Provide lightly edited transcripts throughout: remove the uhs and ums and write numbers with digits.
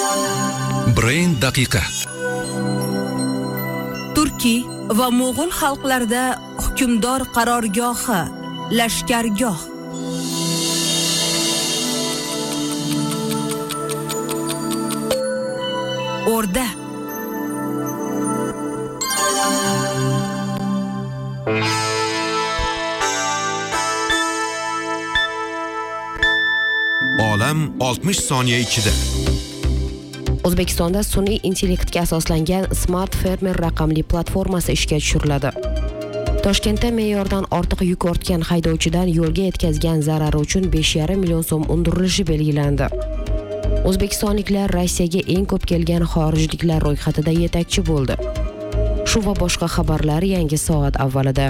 Brain daqiqa. Turkiy va mo'g'ul xalqlarida hukmdor qarorgohi, lashkargoh. O'rda. Olam 60 soniya ichida. O'zbekistonda sun'iy intellektga asoslangan Smart Farmer raqamli platformasi ishga tushiriladi. Toshkentda me'yordan ortiq yuk ortgan haydovchidan yo'lga yetkazgan zarari uchun 5,5 million so'm undirilishi belgilandi. O'zbekistonliklar Rossiyaga eng ko'p kelgan xorijliklar ro'yxatida yetakchi bo'ldi. Shu va boshqa xabarlar yangi soat avvalida.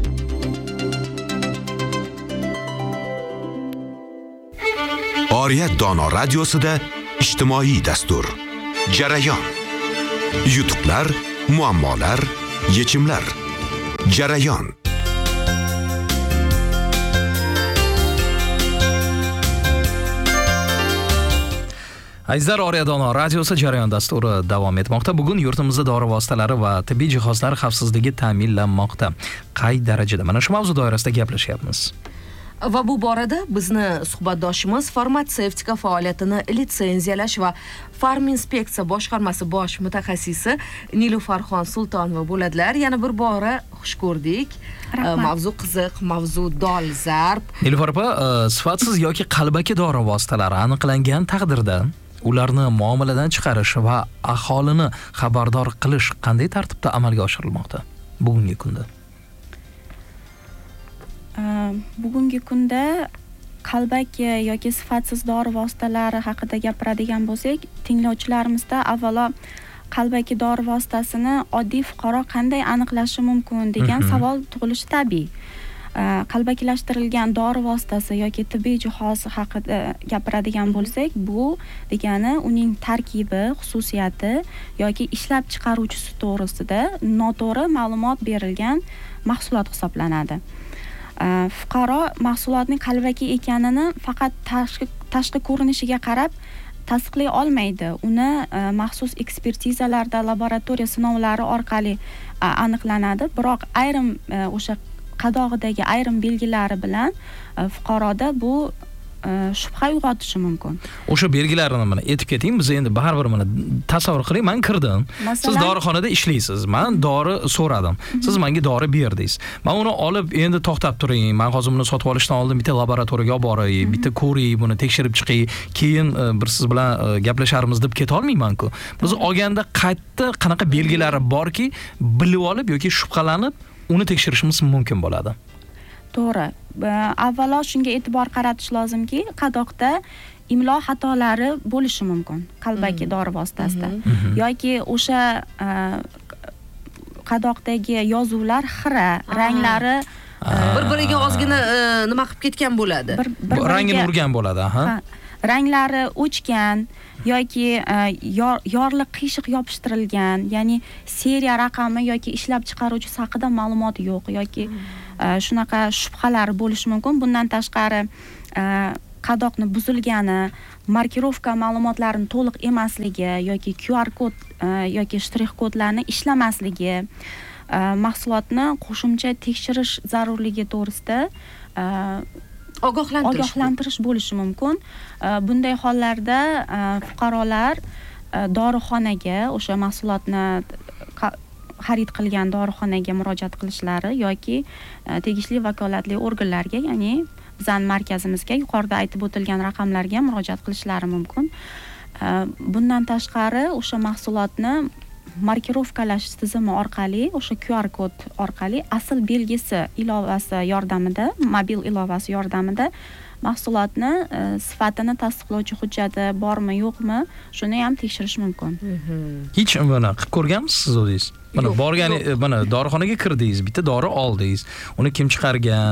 Oriyat Dono radiosida ijtimoiy dastur. Jarayon. Yutuqlar, muammolar, yechimlar. Jarayon. Azizlar, Oriyat Dono radiosi Jarayon dasturi davom etmoqda. Bugun yurtimizda dori vositalari va tibbiy jihozlar xavfsizligi ta'minlanmoqda. Qay darajada? Mana shu mavzu doirasida gaplashyapmiz. Va bu borada bizni suhbatdoshimiz farmatsevtika faoliyatini litsenziyalash va Farminspeksiya boshqarmasi bosh mutaxassisi Nilufarxon Sultonova bo'ladilar. Yana bir bora xush ko'rdik. Mavzu qiziq, mavzu dolzarb. Nilufar opa, sifatsiz yoki qalbaki dori vositalari aniqlangan taqdirda ularni muomaladan chiqarish va aholini xabardor qilish qanday tartibda amalga oshirilmoqda bugungi kunda? Bugungi kunda qalbaki yoki sifatsiz dori vositalari haqida gapiradigan bo'lsak, tinglovchilarimizda avvalo qalbaki dori vositasini oddiy fuqaro qanday aniqlashi mumkin degan savol tug'ilishi tabiiy. Qalbakilashtirilgan dori vositasi yoki tibbiy jihoz haqida gapiradigan bo'lsak, bu degani uning tarkibi, xususiyati yoki ishlab chiqaruvchisi to'g'risida noto'g'ri ma'lumot berilgan mahsulot hisoblanadi. Fuqaro mahsulotning qalbaki ekanini faqat tashqi ko'rinishiga qarab tasdiqlay olmaydi. Uni maxsus ekspertizalarda, laboratoriya sinovlari orqali aniqlanadi. Biroq ayrim o'sha qadog'idagi ayrim belgilari bilan fuqaroda bu shubha uyg'otishi mumkin. O'sha belgilarini mana aytib keting. Biz endi baribir mana tasavvur qiling, men kirdim. Siz dorixonada ishlaysiz. Men dori so'radim. Siz menga dori berdingiz. Men uni olib endi to'xtab turing. Men hozir buni sotib olishdan oldin bitta laboratoriyaga olib boray, bitta ko'ray, buni tekshirib chiqay, keyin bir siz bilan gaplasharmiz deb keta olmayman-ku. Biz olganda qayerda qanaqa belgilari borki, bilib olib yoki shubhalanib uni tekshirishimiz mumkin bo'ladi. To'g'ri. Avvalo shunga e'tibor qaratish lozimki, qadoqda imlo xatolari bo'lishi mumkin qalbaki dori vositasida. Yoki o'sha qadoqdagi yozuvlar xira, ranglari bir-biriga ozgina nima qilib ketgan bo'ladi. Rangini urgan bo'ladi, ha. Ranglari o'chgan yoki yorliq qiyshiq yopishtirilgan, ya'ni seriya raqami yoki ishlab chiqaruvchisi haqida ma'lumot yo'q yoki shunaqa shubhalar bo'lishi mumkin. Bundan tashqari qadoqni buzilgani, markirovka ma'lumotlarini to'liq emasligi yoki QR kod yoki shtrix kodlarni ishlamasligi, mahsulotni qo'shimcha tekshirish zarurligi to'g'risida ogohlantirish bo'lishi mumkin. Bunday hollarda fuqarolar dorixonaga, o'sha mahsulotni xarid qilgan dorixonaga murojaat qilishlari yoki tegishli vakolatli organlarga, ya'ni bizning markazimizga yuqorida aytib o'tilgan raqamlarga murojaat qilishlari mumkin. Bundan tashqari o'sha mahsulotni markirovkalash tizimi orqali, o'sha QR kod orqali asl belgisi ilovasi yordamida, mobil ilovasi yordamida mahsulotni sifatini tasdiqlovchi hujjati bormi, yo'qmi, shuni ham tekshirish mumkin. Hech buni qilib ko'rganmisiz o'zingiz? Mana borgan, mana dorixonaga kirdingiz, bitta dori oldingiz. Uni kim chiqargan?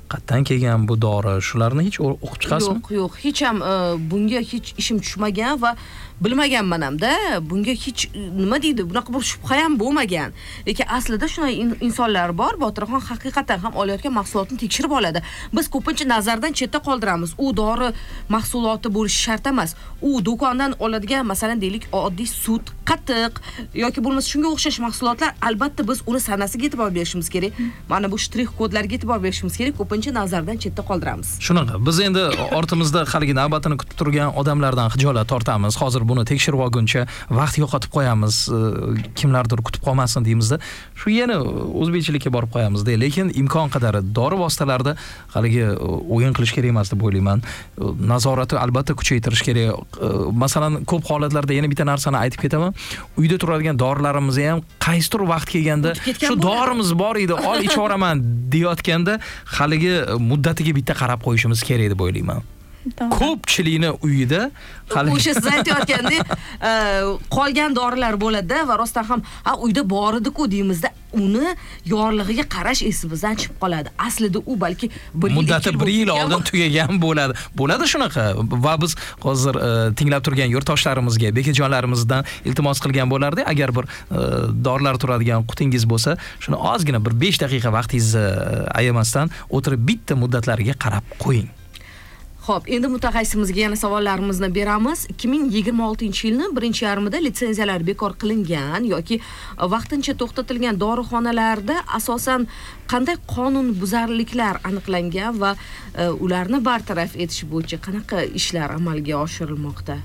qayerdan kelgan bu dori, shularni hech o'qib chiqasizmi? Yo'q, hech ham bunga hech ishim tushmagan va bilmaganman hamda bunga hech nima deydi, bunaqa bir shubha ham bo'lmagan. Lekin aslida shunday insonlar bor, Botirxon haqiqatan ham olayotgan mahsulotni tekshirib oladi. Biz ko'pincha nazardan chetda qoldiramiz. U dori mahsuloti bo'lishi shart emas. U do'kondan oladigan, masalan, deylik, oddiy sut, qatiq yoki bo'lmasa shunga o'xshash mahsulotlar, albatta biz uni sanasiga e'tibor berishimiz kerak. Mana bu shtrix kodlarga e'tibor berishimiz kerak. Ko'pincha nazardan chetda qoldiramiz. Shunaqa. Biz endi ortimizda haligi navbatini kutib turgan odamlardan xijolat tortamiz. Hozir buni tekshirib olguncha vaqt yo'qotib qo'yamiz, kimlardir kutib qolmasin deymizda. Shu yana o'zbekchilikka borib qo'yamizda, lekin imkon qadar dori vositalarida haligi o'yin qilish kerak emas deb o'ylayman. Nazoratni albatta kuchaytirish kerak. Masalan, ko'p holatlarda yana bitta narsani aytib ketaman. Uyda turadigan dorilarimizni ham qaysidir vaqt kelganda shu dorimiz bor edi, ol ichaboraman deyotganda haligi muddatiga bitta qarab qo'yishimiz kerak deb o'ylayman. Ko'pchilikni uyida o'sha siz aytayotgandek qolgan dorilar bo'ladi va rostdan ham uyda bor edi-ku deymizda, uni yorlig'iga qarash esimizdan chiqib qoladi. Aslida u balki muddati 1 yil oldin tugagan bo'ladi. Bo'ladi shunaqa. Va biz hozir tinglab turgan yurtdoshlarimizga, bekajonlarimizdan iltimos qilgan bo'lardi, agar bir dorilar turadigan qutingiz bo'lsa, shuni ozgina bir 5 daqiqa vaqtingizni ayamasdan o'tirib bitta muddatlariga qarab qo'ying. Xo'p, endi mutaxassisimizga yana savollarimizni beramiz. 2026-yilning 1-yarmida litsenziyalar bekor qilingan yoki vaqtincha to'xtatilgan dorixonalarda asosan qanday qonun buzarliklar aniqlangan va ularni bartaraf etish bo'yicha qanaqa ishlar amalga oshirilmoqda?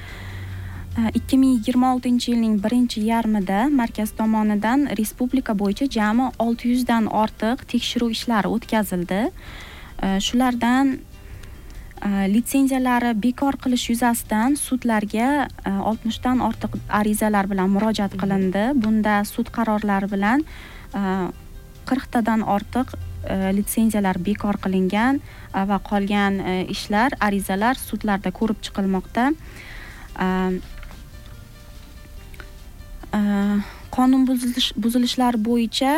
2026-yilning 1-yarmida markaz tomonidan respublika bo'yicha jami 600 dan ortiq tekshiruv ishlari o'tkazildi. Shulardan litsenziyalari bekor qilish yuzasidan sudlarga 60 dan ortiq arizalar bilan murojaat qilindi. Bunda sud qarorlari bilan 40 tadan ortiq litsenziyalar bekor qilingan va qolgan ishlar, arizalar sudlarda ko'rib chiqilmoqda. Qonun buzilishlar bo'yicha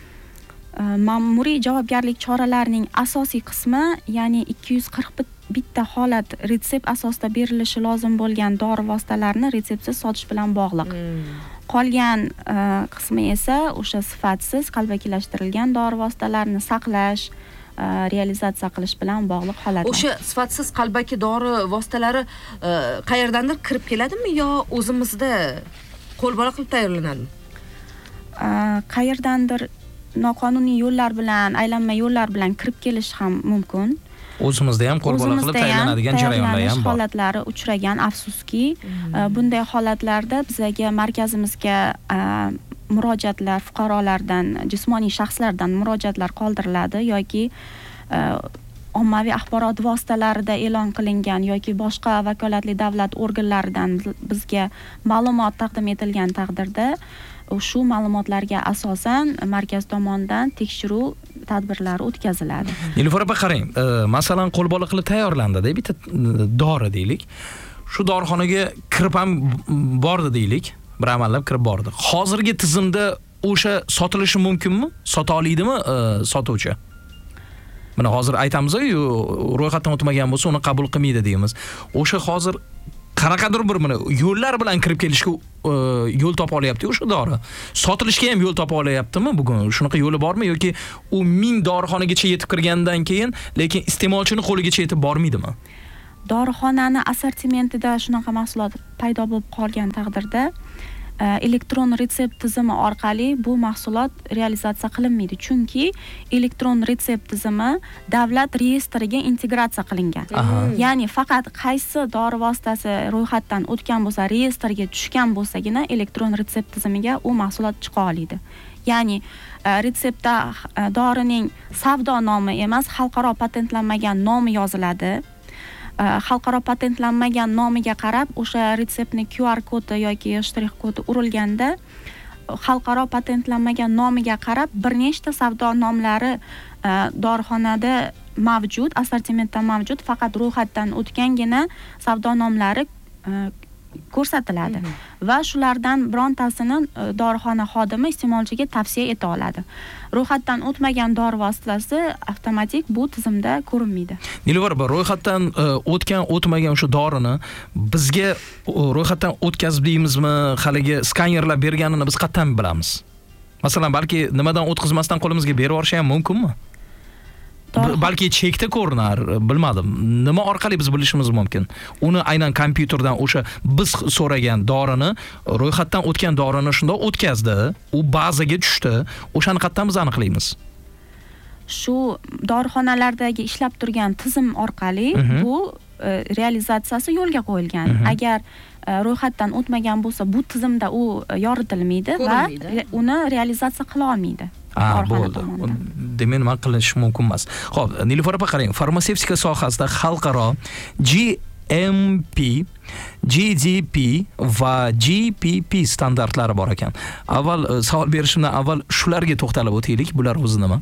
ma'muriy javobgarlik choralarining asosiy qismi, ya'ni 241 holat retsept asosida berilishi lozim bo'lgan dori vositalarini retseptsiz sotish bilan bog'liq. Qolgan qismi esa o'sha sifatsiz qalbakilashtirilgan dori vositalarini saqlash, realizatsiya qilish bilan bog'liq holatlar. O'sha sifatsiz qalbaki dori vositalari qayerdandir kirib keladimi yo o'zimizda qo'lbola qilib tayyorlanadimi? Qayerdandir noqonuniy yo'llar bilan, aylanma yo'llar bilan kirib kelish ham mumkin. O'zimizda ham qo'lbola qilib tayyorlanadigan jarayonlar ham bor. Holatlari uchragan, afsuski. Bunday holatlarda bizga markazimizga murojaatlar fuqarolardan, jismoniy shaxslardan murojaatlar qoldiriladi yoki ommaviy axborot vositalarida e'lon qilingan yoki boshqa vakolatli davlat organlaridan bizga ma'lumot taqdim etilgan taqdirda shu ma'lumotlarga asosan markaz tomonidan tekshiruv tadbirlari o'tkaziladi. Nilufar opa, qarang, masalan qo'lbola qilib tayyorlandi-da bitta dori deylik. Shu dorixonaga kirib ham bordi deylik, bir amallab kirib bordi. Hozirgi tizimda o'sha sotilishi mumkinmi? Sota olaydimi sotuvchi? Mana hozir aytamiz-ku, ro'yxatdan o'tmagan bo'lsa uni qabul qilmaydi deymiz. O'sha hozir qanaqadir bir mana yo'llar bilan kirib kelishga yo'l topa olyapti o'sha dori. Sotilishga ham yo'l topa olyaptimi bugun? Shunaqa yo'li bormi yoki u 1000 dorixonagacha yetib kirgandan keyin lekin iste'molchini qo'ligacha yetib bormaydimi? Dorixonani assortimentida shunaqa mahsulot paydo bo'lib qolgan taqdirda elektron retsept tizimi orqali bu mahsulot realizatsiya qilinmaydi. Chunki elektron retsept tizimi davlat reyestriga integratsiya qilingan. Ya'ni faqat qaysi dori vositasi ro'yxatdan o'tgan bo'lsa, reyestrga tushgan bo'lsagina elektron retsept tizimiga u mahsulot chiqa oladi. Ya'ni retseptda dorining savdo nomi emas, xalqaro patentlanmagan nomi yoziladi. Xalqaro patentlanmagan nomiga qarab o'sha retseptni QR kodi yoki shtrix kodi urilganda xalqaro patentlanmagan nomiga qarab bir nechta savdo nomlari dorixonada mavjud, assortimentda mavjud, faqat ro'yxatdan o'tgangina savdo nomlari ko'rsatiladi va shulardan birontasini dorixona xodimi iste'molchiga tavsiya eta oladi. Ro'yxatdan o'tmagan dori vositasi avtomatik bu tizimda ko'rinmaydi. Nilufar, ro'yxatdan o'tmagan o'sha dorini bizga ro'yxatdan o'tkazibdimizmi, haligi skanerlab berganini biz qayerdan bilamiz? Masalan, balki nimadan o'tkazmasdan qo'limizga berib yuborishi ham mumkinmi? Balki chekda ko'rinar, bilmadim. Nima orqali biz bilishimiz mumkin? Uni aynan kompyuterdan o'sha biz so'ragan dorini, ro'yxatdan o'tgan dorini shunda o'tkazdi, u bazaga tushdi. O'shani qayerdan biz aniqlaymiz? Shu dorixonalardagi ishlab turgan tizim orqali bu realizatsiyasi yo'lga qo'yilgan. Agar ro'yxatdan o'tmagan bo'lsa, bu tizimda u yoritilmaydi va uni realizatsiya qila olmaydi. Bo'ldi. Demak, nima qilish mumkin emas. Xo'p, Nilufar opa, qarang, farmatsevtika sohasida xalqaro GMP, GDP va GPP standartlari bor ekan. Avval savol berishimdan avval shularga to'xtalib o'taylik. Bular o'zi nima?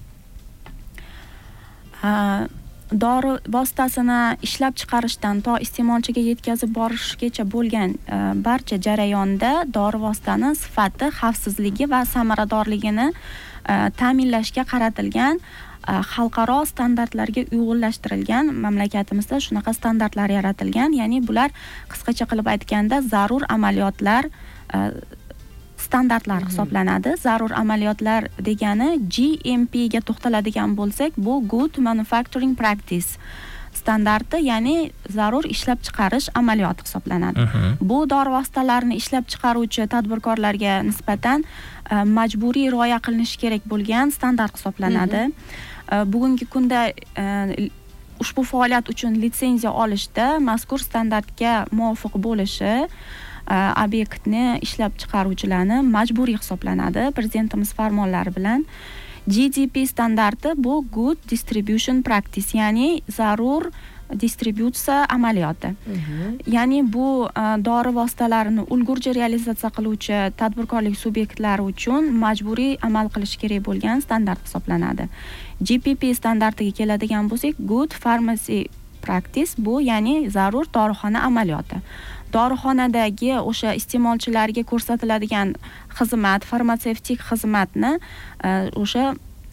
Dori vositasini ishlab chiqarishdan to iste'molchiga yetkazib borishgacha bo'lgan barcha jarayonda dori vositani sifati, xavfsizligi va samaradorligini ta'minlashga qaratilgan xalqaro standartlarga uyg'unlashtirilgan, mamlakatimizda shunaqa standartlar yaratilgan. Ya'ni bular qisqacha qilib aytganda zarur amaliyotlar standartlar hisoblanadi. Zarur amaliyotlar degani GMP ga to'xtaladigan bo'lsak, bu Good Manufacturing Practice standarti, ya'ni zarur ishlab chiqarish amaliyoti hisoblanadi. Bu dori vositalarini ishlab chiqaruvchi tadbirkorlarga nisbatan majburiy rioya qilinishi kerak bo'lgan standart hisoblanadi. Bugungi kunda ushbu faoliyat uchun litsenziya olishda mazkur standartga muvofiq bo'lishi obyektni ishlab chiqaruvchilarni majburiy hisoblanadi prezidentimiz farmonlari bilan. GDP standarti bu Good Distribution Practice, ya'ni zarur distributsiya amaliyoti. Ya'ni bu dori vositalarini ulgurji realizatsiya qiluvchi tadbirkorlik subyektlari uchun majburiy amal qilish kerak bo'lgan standart hisoblanadi. GPP standartiga keladigan bo'lsak, Good Pharmacy Practice, bu ya'ni zarur dorixona amaliyoti. Dorixonadagi o'sha iste'molchilarga ko'rsatiladigan xizmat, farmatsevtik xizmatni o'sha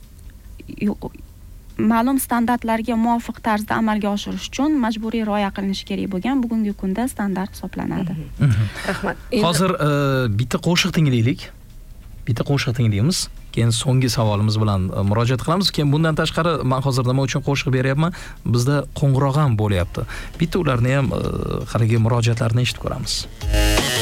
ma'lum standartlarga muvofiq tarzda amalga oshirish uchun majburiy rioya qilinishi kerak bo'lgan bugungi kunda standart hisoblanadi. Rahmat. Hozir bitta qo'shiq tinglaylik. Bitta qo'shiq tinglaymiz. Keyin so'nggi savolimiz bilan murojaat qilamiz. Keyin bundan tashqari men hozir nima uchun qo'shiq beryapman? Bizda qo'ng'iroq ham bo'lyapti. Bitta ularni ham haligi murojaatlarini eshitib ko'ramiz.